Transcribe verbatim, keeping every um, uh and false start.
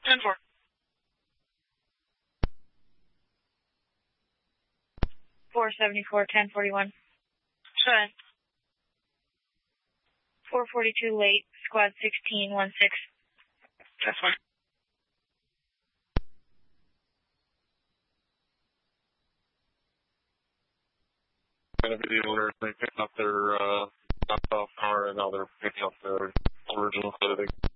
ten four. four seventy-four, ten forty-one. Shine. four forty-two late, squad sixteen, one six. That's fine. Going to be the owners. They picked up their uh, laptop car and now they're picking up their original editing.